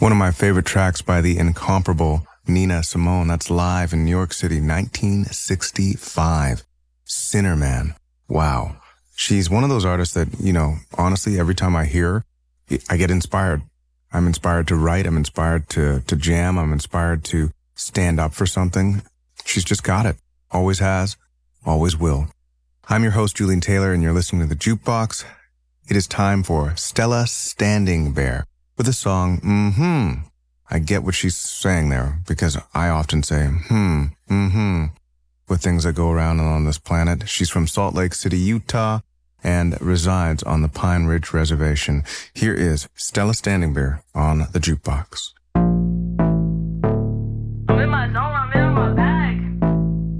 One of my favorite tracks by the incomparable Nina Simone. That's live in New York City, 1965. Sinner Man. Wow. She's one of those artists that, honestly, every time I hear her, I get inspired. I'm inspired to write. I'm inspired to jam. I'm inspired to stand up for something. She's just got it. Always has, always will. I'm your host, Julian Taylor, and you're listening to The Jukebox. It is time for Stella Standing Bear with the song, I get what she's saying there, because I often say, with things that go around on this planet. She's from Salt Lake City, Utah, and resides on the Pine Ridge Reservation. Here is Stella Standing Bear on The Jukebox.